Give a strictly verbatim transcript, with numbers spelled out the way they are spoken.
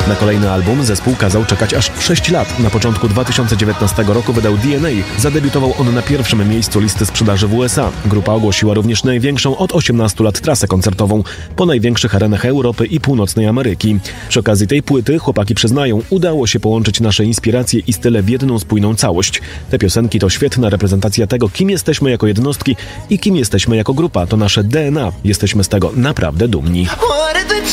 Na kolejny album zespół kazał czekać aż sześć lat. Na początku dwa tysiące dziewiętnastego roku wydał D N A. Zadebiutował on na pierwszym miejscu listy sprzedaży w U S A. Grupa ogłosiła również największą od osiemnastu lat trasę koncertową po największych arenach Europy i Północnej Ameryki. Przy okazji tej płyty chłopaki przyznają, udało się połączyć nasze inspiracje i style w jedną spójną całość. Te piosenki to świetna reprezentacja tego, kim jesteśmy jako jednostki i kim jesteśmy jako grupa. To nasze D N A. Jesteśmy z tego naprawdę dumni.